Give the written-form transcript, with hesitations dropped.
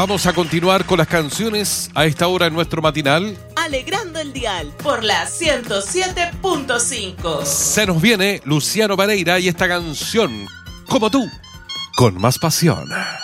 Vamos a continuar con las canciones a esta hora en nuestro matinal. Alegrando el dial por la 107.5. Se nos viene Luciano Pereira y esta canción, Como tú, con más pasión.